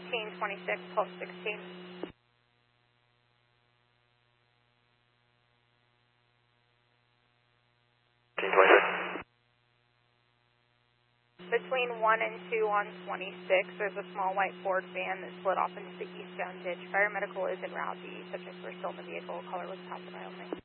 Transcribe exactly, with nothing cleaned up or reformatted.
fifteen twenty-six, twelve sixteen. Between one and two on twenty-six, there's a small white Ford van that slid off into the eastbound ditch. Fire medical is en route. The subjects were still in the vehicle. Caller was passed by only.